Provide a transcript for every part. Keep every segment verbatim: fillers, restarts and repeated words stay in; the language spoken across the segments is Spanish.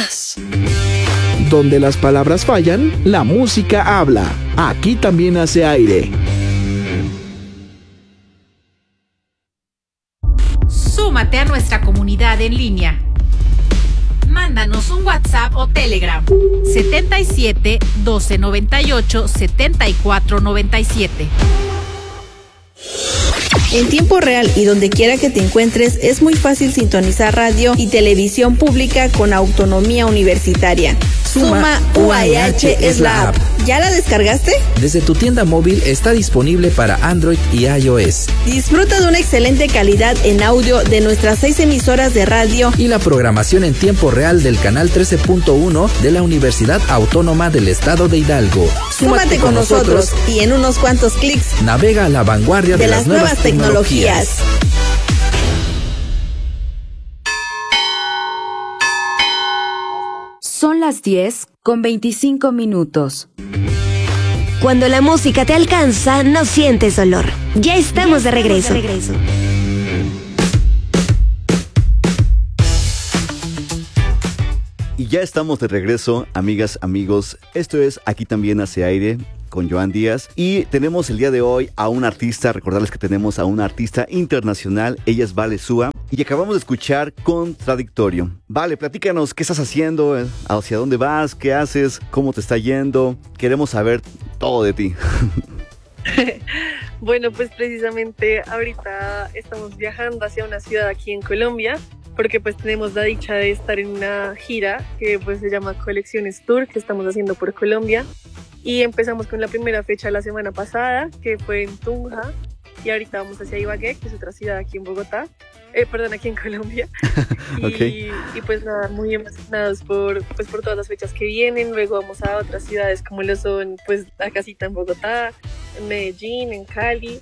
más. Donde las palabras fallan, la música habla. Aquí también hace aire. Súmate a nuestra comunidad en línea. Mándanos un WhatsApp o Telegram setenta y siete, doce noventa y ocho, setenta y cuatro noventa y siete. En tiempo real y donde quiera que te encuentres, es muy fácil sintonizar radio y televisión pública con autonomía universitaria. Suma U A H es la app. ¿Ya la descargaste? Desde tu tienda móvil está disponible para Android y iOS. Disfruta de una excelente calidad en audio de nuestras seis emisoras de radio y la programación en tiempo real del canal trece punto uno de la Universidad Autónoma del Estado de Hidalgo. Súmate, Súmate con, con nosotros, nosotros y en unos cuantos clics navega a la vanguardia de, de las, las nuevas, nuevas tecnologías. tecnologías. Son las diez con veinticinco minutos. Cuando la música te alcanza, no sientes dolor. Ya estamos, ya estamos de, regreso. de regreso. Y ya estamos de regreso, amigas, amigos. Esto es Aquí también hace aire con Joan Díaz. Y tenemos el día de hoy a un artista, recordarles que tenemos a una artista internacional. Ella es Vale Súa. Y acabamos de escuchar Contradictorio. Vale, platícanos, ¿qué estás haciendo? ¿Hacia dónde vas? ¿Qué haces? ¿Cómo te está yendo? Queremos saber todo de ti. Bueno, pues precisamente ahorita estamos viajando hacia una ciudad aquí en Colombia, porque pues tenemos la dicha de estar en una gira que pues se llama Colecciones Tour, que estamos haciendo por Colombia. Y empezamos con la primera fecha la semana pasada, que fue en Tunja, y ahorita vamos hacia Ibagué, que es otra ciudad aquí en Bogotá. Eh, perdón, aquí en Colombia. y, okay. y pues nada, muy emocionados por, pues, por todas las fechas que vienen. Luego vamos a otras ciudades como lo son, pues, la casita en Bogotá, en Medellín, en Cali.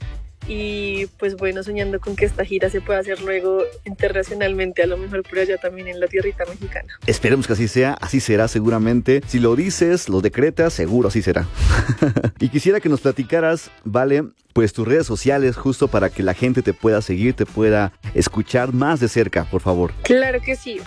Y pues bueno, soñando con que esta gira se pueda hacer luego internacionalmente, a lo mejor por allá también en la tierrita mexicana. Esperemos que así sea, así será seguramente. Si lo dices, lo decretas, seguro así será. Y quisiera que nos platicaras, Vale, pues tus redes sociales, justo para que la gente te pueda seguir, te pueda escuchar más de cerca, por favor. Claro que sí.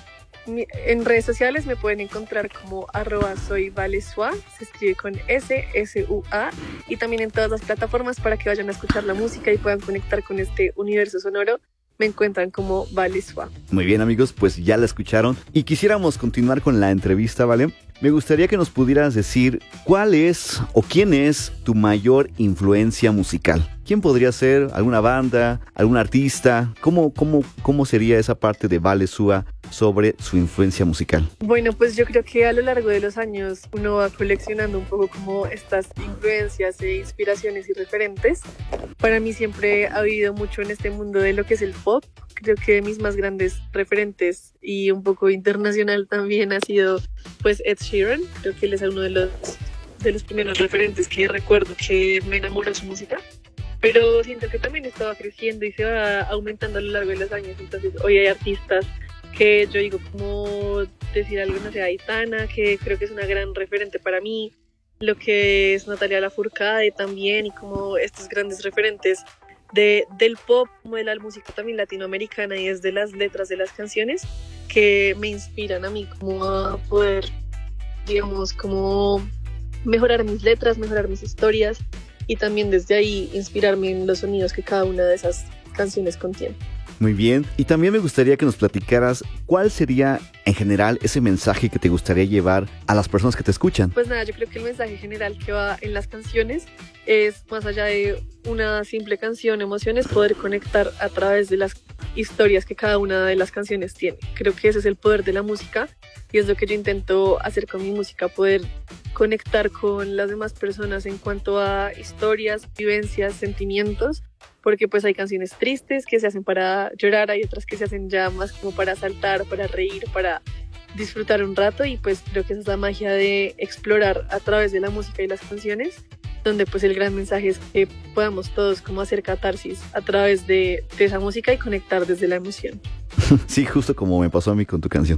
En redes sociales me pueden encontrar como arroba soy Vale Súa, se escribe con S, S U A, y también en todas las plataformas para que vayan a escuchar la música y puedan conectar con este universo sonoro. Me encuentran como Vale Súa. Muy bien, amigos, pues ya la escucharon y quisiéramos continuar con la entrevista, ¿vale? Me gustaría que nos pudieras decir cuál es o quién es tu mayor influencia musical. ¿Quién podría ser? ¿Alguna banda? ¿Algún artista? ¿Cómo, cómo, cómo sería esa parte de Vale Súa sobre su influencia musical? Bueno, pues yo creo que a lo largo de los años uno va coleccionando un poco como estas influencias e inspiraciones y referentes. Para mí siempre ha habido mucho en este mundo de lo que es el pop. Creo que mis más grandes referentes y un poco internacional también ha sido pues Ed Sheeran. Creo que él es uno de los, de los primeros referentes que recuerdo que me enamoró de su música. Pero siento que también estaba creciendo y se va aumentando a lo largo de los años. Entonces hoy hay artistas que yo digo, como decir algo, no sé, Aitana, que creo que es una gran referente para mí. Lo que es Natalia Lafourcade también, y como estos grandes referentes de, del pop, como de la música también latinoamericana, y desde las letras de las canciones que me inspiran a mí como a poder, digamos, como mejorar mis letras, mejorar mis historias, y también desde ahí inspirarme en los sonidos que cada una de esas canciones contiene. Muy bien, y también me gustaría que nos platicaras cuál sería en general ese mensaje que te gustaría llevar a las personas que te escuchan. Pues nada, yo creo que el mensaje general que va en las canciones es, más allá de una simple canción, emociones, poder conectar a través de las historias que cada una de las canciones tiene. Creo que ese es el poder de la música y es lo que yo intento hacer con mi música, poder conectar con las demás personas en cuanto a historias, vivencias, sentimientos, porque pues hay canciones tristes que se hacen para llorar, hay otras que se hacen ya más como para saltar, para reír, para disfrutar un rato, y pues creo que esa es la magia de explorar a través de la música y las canciones, donde pues el gran mensaje es que podamos todos como hacer catarsis a través de, de esa música y conectar desde la emoción. Sí, justo como me pasó a mí con tu canción.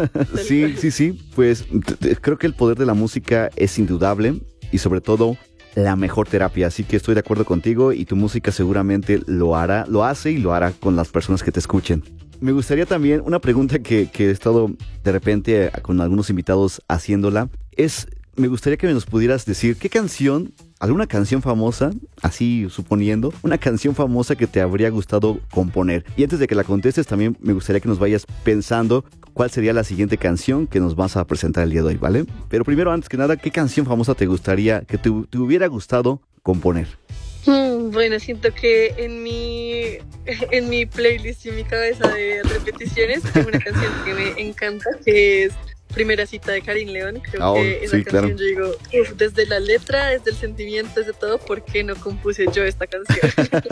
Sí, sí, sí, pues creo que el poder de la música es indudable y sobre todo la mejor terapia, así que estoy de acuerdo contigo y tu música seguramente lo hará, lo hace y lo hará con las personas que te escuchen. me gustaría también, una pregunta que, que he estado de repente con algunos invitados haciéndola, es, me gustaría que me nos pudieras decir qué canción, alguna canción famosa, así suponiendo, una canción famosa que te habría gustado componer. Y antes de que la contestes, también me gustaría que nos vayas pensando cuál sería la siguiente canción que nos vas a presentar el día de hoy, ¿vale? Pero primero, antes que nada, ¿qué canción famosa te gustaría, que te, te hubiera gustado componer? Mm, bueno, siento que en mi, en mi playlist y mi cabeza de repeticiones tengo una canción que me encanta, que es Primera Cita de Karin León. Creo oh, que esa sí, canción, claro. yo digo, uf, desde la letra, desde el sentimiento, desde todo, ¿por qué no compuse yo esta canción?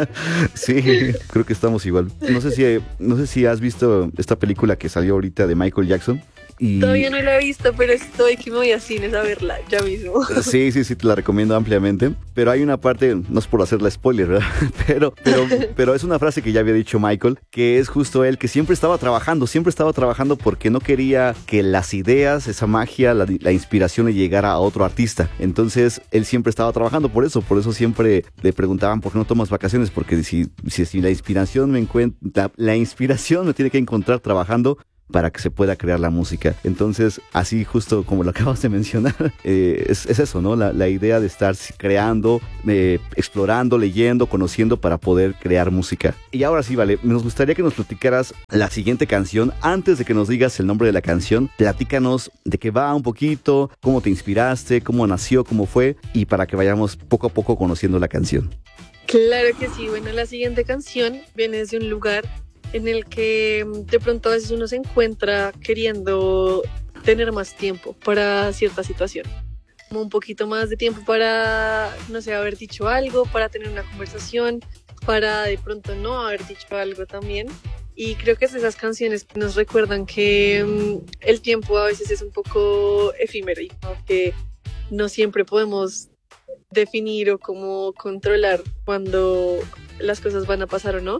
Sí, creo que estamos igual. No sé si, no sé si has visto esta película que salió ahorita de Michael Jackson. Y... Todavía no la he visto, pero estoy que me voy a cines a verla ya mismo. Sí, sí, sí, te la recomiendo ampliamente. Pero hay una parte, no es por hacerla spoiler, ¿verdad? Pero, pero, pero es una frase que ya había dicho Michael, que es justo él, que siempre estaba trabajando, siempre estaba trabajando porque no quería que las ideas, esa magia, la, la inspiración le llegara a otro artista. Entonces, él siempre estaba trabajando por eso, por eso siempre le preguntaban por qué no tomas vacaciones, porque si, si, si la inspiración me encuentra, la inspiración me tiene que encontrar trabajando para que se pueda crear la música. Entonces, así justo como lo acabas de mencionar, eh, es, es eso, ¿no? La, la idea de estar creando, eh, explorando, leyendo, conociendo para poder crear música. Y ahora sí, vale, nos gustaría que nos platicaras la siguiente canción. Antes de que nos digas el nombre de la canción, platícanos de qué va un poquito, cómo te inspiraste, cómo nació, cómo fue, y para que vayamos poco a poco conociendo la canción. Claro que sí. Bueno, la siguiente canción viene desde un lugar en el que de pronto a veces uno se encuentra queriendo tener más tiempo para cierta situación, como un poquito más de tiempo para, no sé, haber dicho algo, para tener una conversación, para de pronto no haber dicho algo también. Y creo que es esas canciones que nos recuerdan que um, el tiempo a veces es un poco efímero y como que no siempre podemos definir o como controlar cuando las cosas van a pasar o no.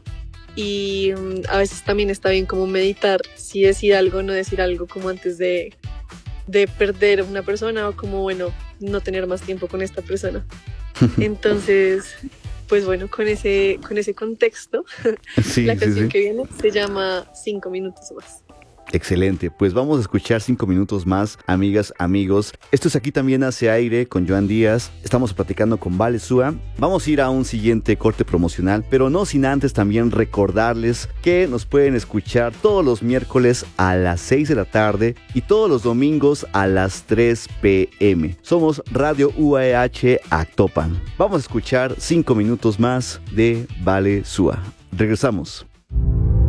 Y um, a veces también está bien como meditar si decir algo o no decir algo, como antes de, de perder a una persona, o como, bueno, no tener más tiempo con esta persona. Entonces, pues bueno, con ese, con ese contexto, sí, la canción sí, sí. que viene se llama Cinco Minutos Más. Excelente, pues vamos a escuchar cinco minutos más, amigas, amigos. Esto es Aquí También Hace Aire con Joan Díaz. Estamos platicando con Vale Súa. Vamos a ir a un siguiente corte promocional, pero no sin antes también recordarles que nos pueden escuchar todos los miércoles a las seis de la tarde y todos los domingos a las tres pm. Somos Radio U A H Actopan. Vamos a escuchar cinco minutos más de Vale Súa. Regresamos.